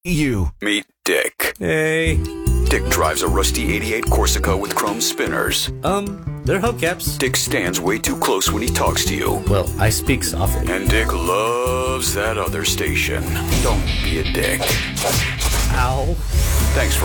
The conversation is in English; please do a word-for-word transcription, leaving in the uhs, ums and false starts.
You. Meet Dick. Hey. Dick drives a rusty eighty-eight Corsica with chrome spinners. Um, they're hubcaps. Dick stands way too close when he talks to you. Well, I speak softly. And Dick loves that other station. Don't be a dick. Ow. Thanks for